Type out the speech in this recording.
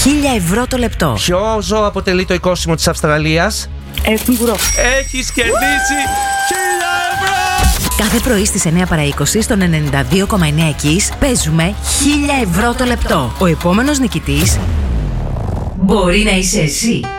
1.000 € το λεπτό. Ποιο ζώο αποτελεί το οικόσιμο της Αυστραλίας? Κεнгουρό. Έχεις κερδίσει 1.000 €! Κάθε πρωί στις 9 παρά 20 στον 92,9 Kiss παίζουμε 1.000 € το λεπτό. Ο επόμενος νικητής μπορεί να είσαι εσύ.